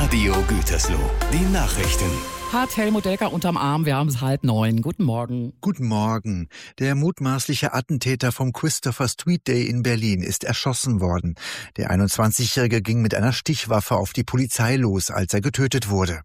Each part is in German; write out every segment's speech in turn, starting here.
Radio Gütersloh, die Nachrichten. Hat Helmut Delker unterm Arm, wir haben es 8:30. Guten Morgen. Guten Morgen. Der mutmaßliche Attentäter vom Christopher Street Day in Berlin ist erschossen worden. Der 21-Jährige ging mit einer Stichwaffe auf die Polizei los, als er getötet wurde.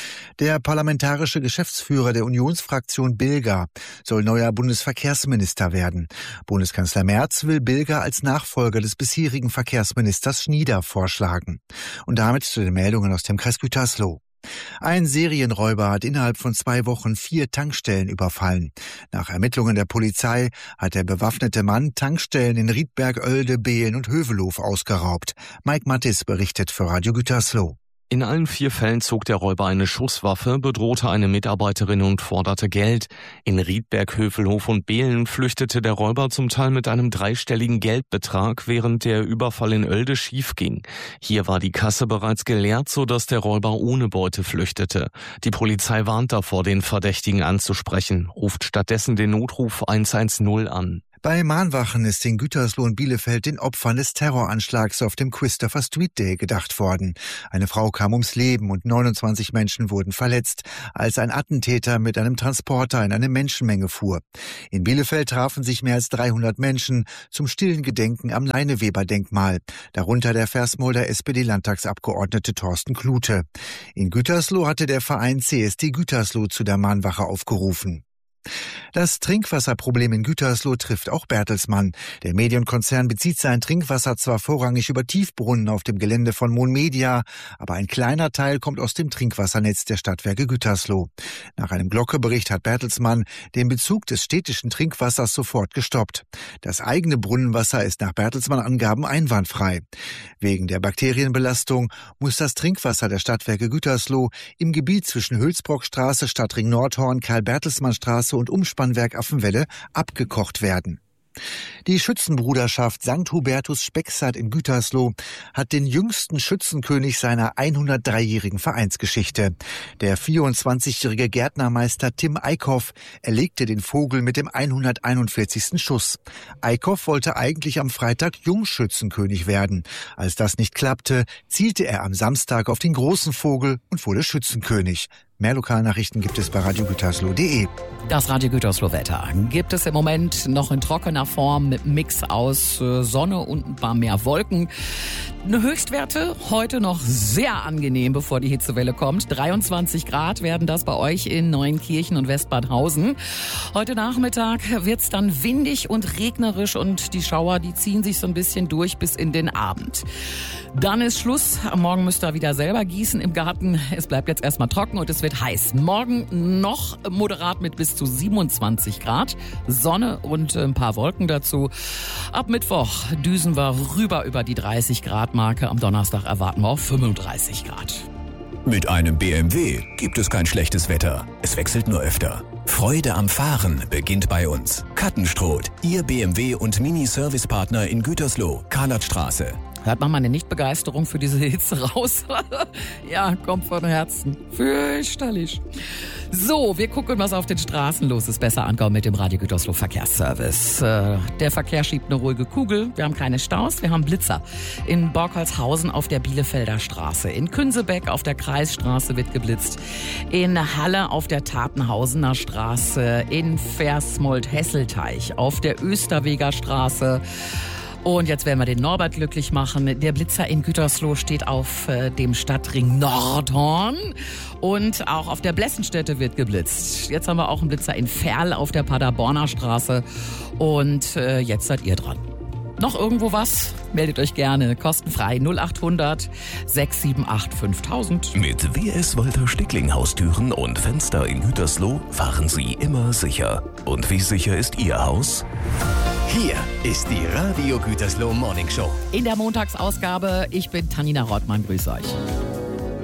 Der parlamentarische Geschäftsführer der Unionsfraktion Bilger soll neuer Bundesverkehrsminister werden. Bundeskanzler Merz will Bilger als Nachfolger des bisherigen Verkehrsministers Schnieder vorschlagen. Und damit zu den Meldungen aus dem Kreis Gütersloh. Ein Serienräuber hat innerhalb von 2 Wochen 4 Tankstellen überfallen. Nach Ermittlungen der Polizei hat der bewaffnete Mann Tankstellen in Riedberg, Oelde, Behlen und Hövelhof ausgeraubt. Mike Mattis berichtet für Radio Gütersloh. In allen 4 Fällen zog der Räuber eine Schusswaffe, bedrohte eine Mitarbeiterin und forderte Geld. In Riedberg, Hövelhof und Behlen flüchtete der Räuber zum Teil mit einem 3-stelligen Geldbetrag, während der Überfall in Oelde schief ging. Hier war die Kasse bereits geleert, sodass der Räuber ohne Beute flüchtete. Die Polizei warnt davor, den Verdächtigen anzusprechen, ruft stattdessen den Notruf 110 an. Bei Mahnwachen ist in Gütersloh und Bielefeld den Opfern des Terroranschlags auf dem Christopher Street Day gedacht worden. Eine Frau kam ums Leben und 29 Menschen wurden verletzt, als ein Attentäter mit einem Transporter in eine Menschenmenge fuhr. In Bielefeld trafen sich mehr als 300 Menschen zum stillen Gedenken am Leineweber-Denkmal, darunter der Versmolder SPD-Landtagsabgeordnete Thorsten Klute. In Gütersloh hatte der Verein CSD Gütersloh zu der Mahnwache aufgerufen. Das Trinkwasserproblem in Gütersloh trifft auch Bertelsmann. Der Medienkonzern bezieht sein Trinkwasser zwar vorrangig über Tiefbrunnen auf dem Gelände von Mon Media, aber ein kleiner Teil kommt aus dem Trinkwassernetz der Stadtwerke Gütersloh. Nach einem Glocke-Bericht hat Bertelsmann den Bezug des städtischen Trinkwassers sofort gestoppt. Das eigene Brunnenwasser ist nach Bertelsmann-Angaben einwandfrei. Wegen der Bakterienbelastung muss das Trinkwasser der Stadtwerke Gütersloh im Gebiet zwischen Hülsbrockstraße, Stadtring Nordhorn, Karl-Bertelsmann-Straße und Umspannwerk Affenwelle abgekocht werden. Die Schützenbruderschaft St. Hubertus Spexart in Gütersloh hat den jüngsten Schützenkönig seiner 103-jährigen Vereinsgeschichte. Der 24-jährige Gärtnermeister Tim Eickhoff erlegte den Vogel mit dem 141. Schuss. Eickhoff wollte eigentlich am Freitag Jungschützenkönig werden. Als das nicht klappte, zielte er am Samstag auf den großen Vogel und wurde Schützenkönig. Mehr Lokalnachrichten gibt es bei radiogütersloh.de. Das Radio Gütersloh Wetter gibt es im Moment noch in trockener Form mit Mix aus Sonne und ein paar mehr Wolken. Höchstwerte heute noch sehr angenehm, bevor die Hitzewelle kommt. 23 Grad werden das bei euch in Neuenkirchen und Westbadhausen. Heute Nachmittag wird's dann windig und regnerisch und die Schauer, die ziehen sich so ein bisschen durch bis in den Abend. Dann ist Schluss. Morgen müsst ihr wieder selber gießen im Garten. Es bleibt jetzt erstmal trocken und es wird heiß. Morgen noch moderat mit bis zu 27 Grad. Sonne und ein paar Wolken dazu. Ab Mittwoch düsen wir rüber über die 30 Grad Marke. Am Donnerstag erwarten wir auf 35 Grad. Mit einem BMW gibt es kein schlechtes Wetter. Es wechselt nur öfter. Freude am Fahren beginnt bei uns. Kattenstroth, Ihr BMW- und Mini-Service-Partner in Gütersloh, Karlatstraße. Hört man meine Nichtbegeisterung für diese Hitze raus? Ja, kommt von Herzen. Fürchterlich. So, wir gucken, was auf den Straßen los ist. Besser ankommen mit dem Radio Gütersloh Verkehrsservice. Der Verkehr schiebt eine ruhige Kugel. Wir haben keine Staus, wir haben Blitzer. In Borkholzhausen auf der Bielefelder Straße. In Künsebeck auf der Kreisstraße wird geblitzt. In Halle auf der Tatenhausener Straße. In Versmold-Hesselteich auf der Österweger Straße. Und jetzt werden wir den Norbert glücklich machen. Der Blitzer in Gütersloh steht auf dem Stadtring Nordhorn und auch auf der Blessenstätte wird geblitzt. Jetzt haben wir auch einen Blitzer in Verl auf der Paderborner Straße und jetzt seid ihr dran. Noch irgendwo was? Meldet euch gerne. Kostenfrei 0800 678 5000. Mit WS Walter Stickling Haustüren und Fenster in Gütersloh fahren Sie immer sicher. Und wie sicher ist Ihr Haus? Hier ist die Radio Gütersloh Morning Show. In der Montagsausgabe, ich bin Tanina Rottmann, grüße euch.